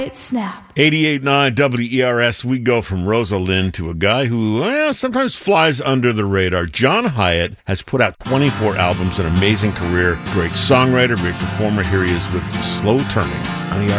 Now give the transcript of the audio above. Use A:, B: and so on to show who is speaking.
A: It snap.
B: 88.9 WERS, we go from Rosa Lynn to a guy who sometimes flies under the radar. John Hiatt has put out 24 albums, an amazing career, great songwriter, great performer. Here he is with Slow Turning on ERS.